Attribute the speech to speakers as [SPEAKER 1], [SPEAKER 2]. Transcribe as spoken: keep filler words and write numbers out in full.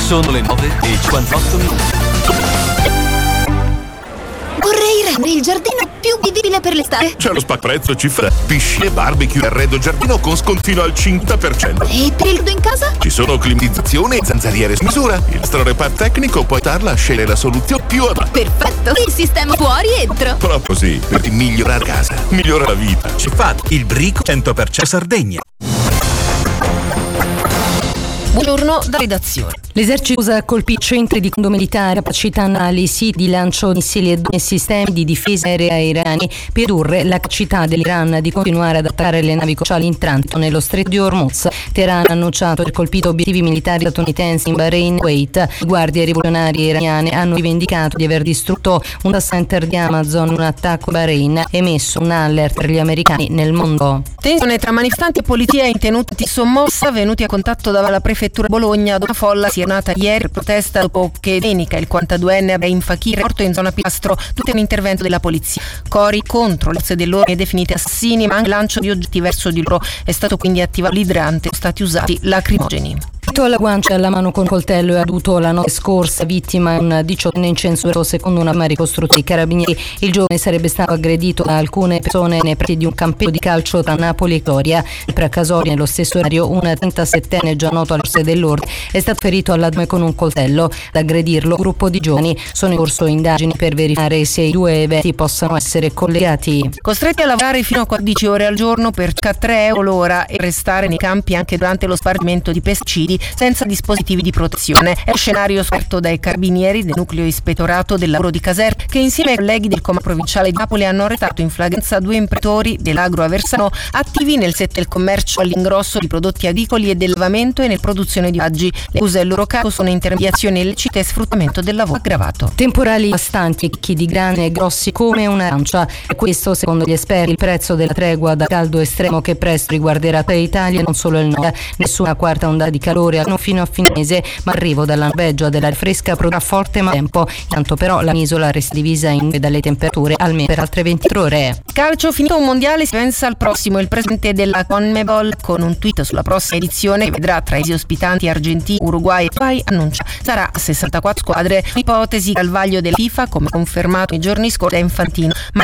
[SPEAKER 1] Sono le nove e cinquantotto minuti.
[SPEAKER 2] Vorrei rendere il giardino più vivibile per l'estate.
[SPEAKER 3] C'è lo spacprezzo cifra piscine, barbecue, arredo giardino con sconfino al cinque per cento.
[SPEAKER 2] E per il nudo in casa?
[SPEAKER 3] Ci sono climatizzazione e zanzariere su misura. Il nostro reparto tecnico può aiutarla a scegliere la soluzione più adatta.
[SPEAKER 2] Perfetto, il sistema fuori e dentro.
[SPEAKER 3] Proprio così, per migliorare casa, migliora la vita.
[SPEAKER 4] Ci fa il brico cento per cento Sardegna.
[SPEAKER 5] Buongiorno da redazione.
[SPEAKER 6] L'esercito usa colpì centri di comando militare, capacità anali, siti di lancio missili e sistemi di difesa aerea iraniani per ridurre la capacità dell'Iran di continuare ad attaccare le navi commerciali in transito nello stretto di Hormuz. Teheran ha annunciato di aver colpito obiettivi militari statunitensi in Bahrain e Kuwait. Le guardie rivoluzionarie iraniane hanno rivendicato di aver distrutto un data center di Amazon in un attacco a Bahrain e emesso un alert per gli americani nel mondo.
[SPEAKER 5] Tensione tra manifestanti e polizia in tenuti sommossa, venuti a contatto dalla prefettura Bologna. Una folla si è nata ieri per protesta dopo che domenica il quarantaduenne Abraham Fakir è morto in zona Pilastro tutto un intervento della polizia. Cori contro le forze dell'ordine definite assassini, ma anche lancio di oggetti verso di loro. È stato quindi attivato l'idrante, sono stati usati lacrimogeni.
[SPEAKER 6] Alla guancia e alla mano con coltello è caduto la notte scorsa, vittima è un diciottenne incensurato. Secondo una ricostruzione dei carabinieri, il giovane sarebbe stato aggredito da alcune persone nei pressi di un campetto di calcio tra Napoli e Gloria. Per Casori, nello stesso orario, un trentasettenne già noto alle forze dell'ordine è stato ferito all'addome con un coltello. Ad aggredirlo un gruppo di giovani. Sono in corso indagini per verificare se i due eventi possano essere collegati.
[SPEAKER 5] Costretti a lavorare fino a quattordici ore al giorno per circa tre euro l'ora e restare nei campi anche durante lo spargimento di pesticidi senza dispositivi di protezione. È lo scenario sofferto dai carabinieri del nucleo ispettorato del lavoro di Caserta, che insieme ai colleghi del Comando Provinciale di Napoli hanno arrestato in flagranza due imprenditori dell'agro aversano attivi nel settore del commercio all'ingrosso di prodotti agricoli e del allevamento e nella produzione di ortaggi. Le accuse del loro capo sono intermediazione illecita e sfruttamento del lavoro aggravato.
[SPEAKER 6] Temporali bastanti e chicchi di grane e grossi come un'arancia. E questo, secondo gli esperti, il prezzo della tregua da caldo estremo che presto riguarderà tutta l'Italia e non solo il nord. Nessuna quarta onda di calore non fino a fine mese, ma arrivo dalla Norvegia della fresca produrrà forte ma tempo. Intanto però la isola resta divisa in due dalle temperature almeno per altre ventitré ore.
[SPEAKER 5] Calcio, finito un mondiale, si pensa al prossimo. Il presidente della CONMEBOL, con un tweet sulla prossima edizione che vedrà tra i ospitanti Argentina, Uruguay e Uruguay, annuncia sarà a sessantaquattro squadre. Ipotesi al vaglio della FIFA, come confermato i giorni scorsi da Infantino, ma